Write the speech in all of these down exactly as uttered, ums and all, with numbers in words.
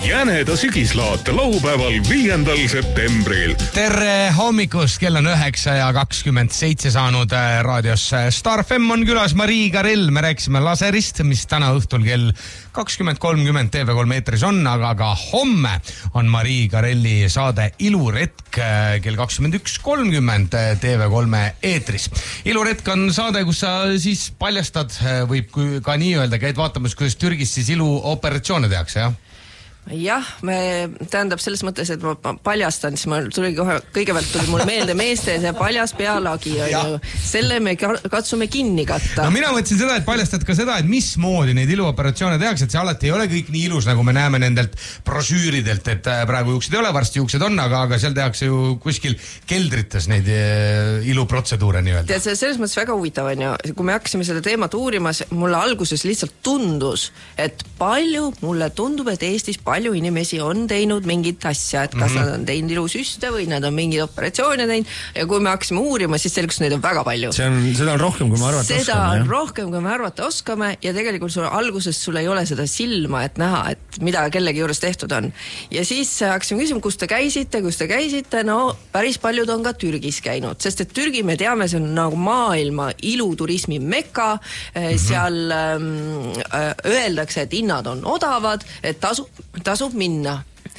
Jäneda sügislaat laupäeval viiendal septembril. Tere hommikust, kell on üheksa ja kakskümmend seitse saanud raadios Star F M on külas Marii Karell. Me rääkisime laserist, mis täna õhtul kell kakskümmend kolmkümmend T V kolm eetris on, aga ka homme on Marii Karelli saade Iluretk kell kakskümmend üks kolmkümmend T V kolme eetris. Iluretk on saade, kus sa siis paljastad, võib ka nii öelda, käid vaatamas, kuidas Türgis siis iluoperatsioone tehakse, jah? Jah, me tähendab selles mõttes, et ma paljastan, siis ma tuli kohe, kõigepealt tuli mulle meelde meeste see paljas pealagi ja selle me katsume kinni katta. No mina mõtlesin seda, et paljastad ka seda, et mismoodi neid iluoperatsioone tehakse, et see alati ei ole kõik nii ilus, nagu me näeme nendelt brosüüridelt, et praegu juuksed ei ole, varsti juuksed on, aga, aga seal tehakse ju kuskil keldrites neid iluprotseduure nii öelda. Ja see selles mõttes väga huvitav on ju, kui me hakkasime seda teemat uurimas, mulle alguses lihtsalt tundus, et palju mulle tundub, et Eestis palju inimesi on teinud mingit asja, et kas mm-hmm. nad on teinud ilusüste või nad on mingid operatsioone teinud ja kui me hakkasime uurima, siis selgus neid on väga palju. See on, seda on rohkem, kui me arvata seda oskame. Seda on jah? rohkem, kui me arvata oskame ja tegelikult sul, alguses sul ei ole seda silma, et näha, et mida kellegi juures tehtud on. Ja siis hakkasime küsima, kus te käisite, kus te käisite, no päris paljud on ka Türgis käinud, sest et Türgi me teame, see on nagu maailma iluturismi mekka, mm-hmm. seal ähm, öeldakse, et hinnad on odavad, et tasub tasub minna.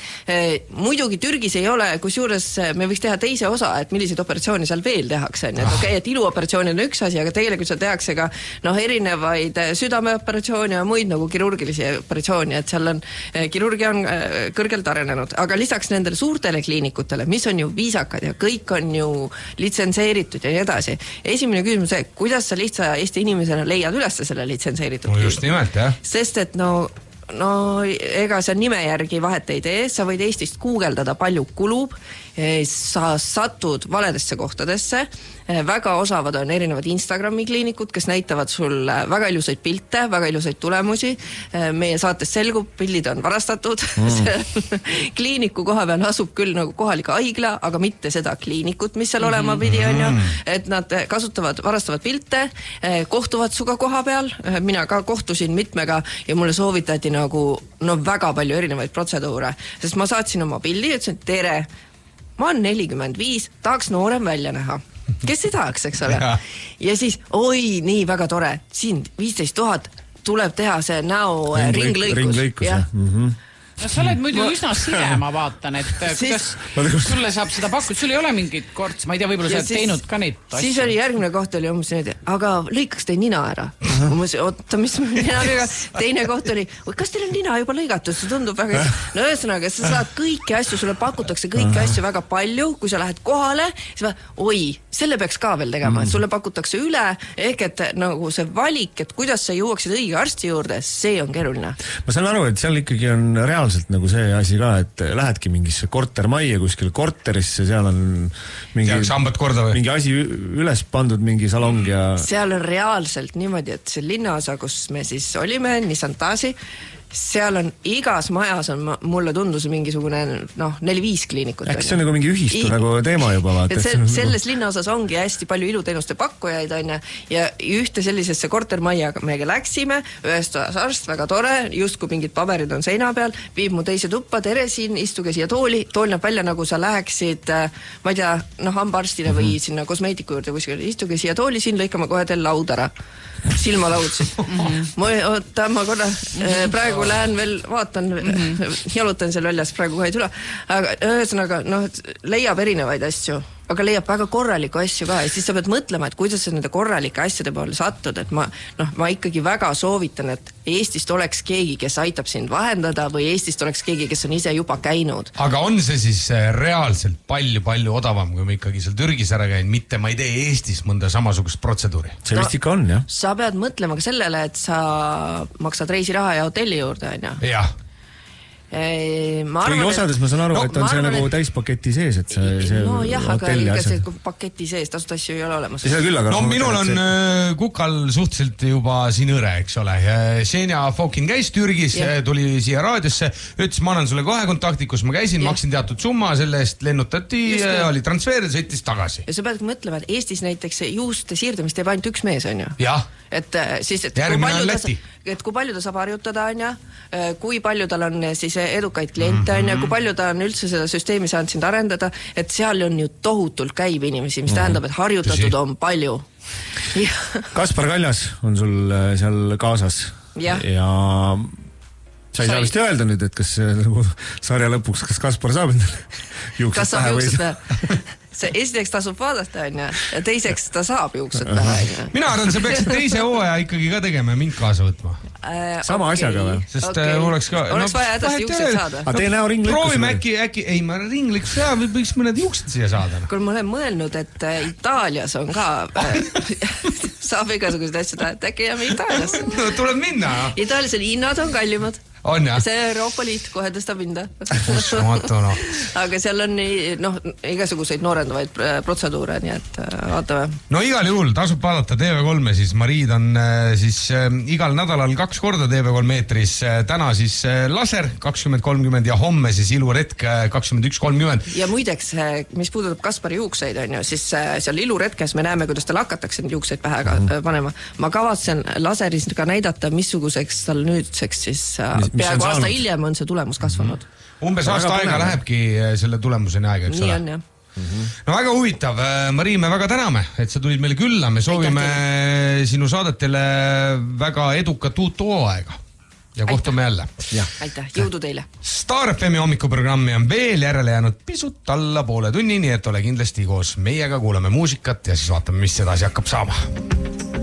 Muidugi Türgis ei ole, kus juures me võiks teha teise osa, et milliseid operatsioone seal veel tehakse. Et, okay, et iluoperatsioon on üks asi, aga tegelikult seal tehakse ka noh, erinevaid südameoperatsioone ja muid nagu kirurgilisi operatsioone, et seal on, kirurgia on kõrgelt arenenud. Aga lisaks nendele suurtele kliinikutele, mis on ju viisakad ja kõik on ju litsenseeritud ja nii edasi. Esimene küsimus see, kuidas sa lihtsa Eesti inimesena leiad üles selle litsenseeritud no just nimelt, jah. Sest et no no ega sa nime järgi vahet ei tee, sa võid Eestist guugeldada palju kulub, sa satud valedesse kohtadesse, väga osavad on erinevad Instagrami kliinikud, kes näitavad sul väga ilusaid pilte, väga ilusaid tulemusi, meie saates selgub, pildid on varastatud, mm. kliiniku koha peal asub küll nagu kohalik haigla, aga mitte seda kliinikut, mis seal olema pidi on ju, et nad kasutavad, varastavad pilte, kohtuvad suga koha peal, mina ka kohtusin mitmega ja mulle soovitati nagu no väga palju erinevaid protseduure, sest ma saatsin oma pildi ja ütlesin, tere, ma on nelikümmend viis, tahaks noorem välja näha. Kes ei tahaks, eks ole? Ja, ja siis, oi, nii väga tore, siin viisteist tuhat tuleb teha see näo Ring, ringlõikus. Ringlõikus, jah. Mhm. No sa oled muidu üsna sile, ma vaatan, et kuidas sulle saab seda pakkuda, sul ei ole mingit korts, ma ei tea, võib-olla sa oled teinud ka neid asju. Siis oli järgmine koht oli umbes nii, aga lõikaks teie nina ära. Oota, mis ninaga, teine koht oli, kas teil on nina juba lõigatud, see tundub väga, no ühesõnaga, sa saad kõiki asju, sulle pakutakse kõiki asju väga palju, kui sa lähed kohale, siis va, oi, selle peaks ka veel tegema, et sulle pakutakse üle, ehk et nagu see valik, et kuidas sa jõuaksid õige arsti juurde, see on keeruline. Ma saan aru, et seal ikkagi on reaalselt nagu see asi ka, et lähedki mingisse kortermaie kuskil korterisse, seal on mingi, mingi asi üles pandud, mingi salong ja... Seal on reaalselt niimoodi, et see linnaosa, kus me siis olime, Nisantasi, seal on igas majas on, mulle tundus mingisugune noh, neli-viis kliinikut. Äkki see on nagu mingi ühistu I... nagu teema juba vaata. Se, selles linnaosas ongi hästi palju iluteenuste pakkujaid on ja ühte sellisesse kortermaja meiega läksime, ühest arst, väga tore, just kui mingid paberid on seina peal, viib mu teise tuppa, tere siin, istuge siia tooli, tool näeb välja nagu sa läheksid, ma ei tea, noh, hambaarstile või mm-hmm. sinna kosmeetiku juurde kuskil, istuge siia tooli, siin lõikame kohe teil laud ära. Silmalaudsid. Mm-hmm. Ma, oota, ma korra mm-hmm. praegu lähen veel, vaatan, mm-hmm. jalutan seal väljas praegu kohe tule, aga ühesõnaga, noh, leiab erinevaid asju, aga leiab väga korraliku asju ka ja siis sa pead mõtlema, et kuidas sa nende korralike asjade poole satud, et ma, noh, ma ikkagi väga soovitan, et Eestist oleks keegi, kes aitab sind vahendada või Eestist oleks keegi, kes on ise juba käinud. Aga on see siis reaalselt palju-palju odavam, kui me ikkagi seal Türgis ära käin, mitte ma ei tee Eestis mõnda samasugust protseduuri? See vist ikka on, jah? Sa pead mõtlema ka sellele, et sa maksad reisiraha ja hotelli juurde, on ju? Jah. Kõigi osades ma saan aru, no, et on see arvan, nagu et... täispaketi sees, et see, see no jah, aga ega see paketi sees tasud asju ei ole olemas. Küll, aga no minul on see... Kukal suhteliselt juba siin õre, eks ole. Xenia Fokin käis Türgis, yeah. tuli siia raadiosse, ütles, ma annan sulle kohe kontakti, kus ma käisin, yeah. maksin teatud summa, selle eest lennutati, oli transfer ja sõitis tagasi. Ja sa pead mõtlema, et Eestis näiteks juuste siirdamist teeb ainult üks mees, on ju? Jah. Et siis, et järgmine on Läti. et kui palju ta saab harjutada, on ja, kui palju tal on siis edukaid kliente, on ja, kui palju ta on üldse seda süsteemi saanud sind arendada, et seal on ju tohutult käib inimesi, mis tähendab, et harjutatud on palju. Kaspar Kaljas on sul seal kaasas ja, ja sa ei saa vist öelda nüüd, et kas nagu sarja lõpuks, kas Kaspar saab endale juuksed kas pähe või saab? See esiteks tasub vaadata, on ja, ja teiseks ta saab juuksed pähe, on ja. Mina arvan, sa peaksid teise hooaja ikkagi ka tegema ja mind kaasa võtma. Äh, Sama okay. asjaga või? Sest okay. oleks ka... Oleks no, vaja hädasti juuksed saada. Aga tee näo ringlikkus. Proovime äkki, äkki, ei ma ringlikkus ja võiks mõned juuksed siia saada. Kui ma olen mõelnud, et Itaalias on ka... saab igasuguseid asju taha, et äkki jääme Itaaliasse. No tuleb minna. Itaalias on hinnad on kallimad. On jah? See Euroopa Liit kohe tõstab hinda. Uskumatu, no. Aga seal on nii, noh, igasuguseid noorendavaid protseduure, nii et vaatame. No igal juhul tasub vaadata T V kolme, siis Mariid on siis äh, igal nädalal kaks korda T V kolm meetris, äh, täna siis äh, laser kakskümmend kolmkümmend ja homme siis iluretk kakskümmend üks kolmkümmend. Ja muideks, mis puudutab Kaspari juukseid, on ju, siis äh, seal iluretkes me näeme, kuidas tal hakatakse neid juukseid pähe mm. panema. Ma kavatsen laseris ka näidata, missuguseks tal nüüdseks siis äh, peaaegu aasta hiljem on see tulemus kasvanud. Umbes aasta aega lähebki selle tulemuseni aega, eks ole? Nii ole? on, jah. Mm-hmm. No väga huvitav. Mari, me väga täname, et sa tulid meile külla. Me soovime Aitäh. Sinu saadetele väga edukat uut hooaega. Ja kohtume jälle. Ja. Aitäh, jõudu teile. Star F M hommikuprogrammi on veel järele jäänud pisut alla poole tunni, nii et ole kindlasti koos meiega, kuulame muusikat ja siis vaatame, mis edasi hakkab saama.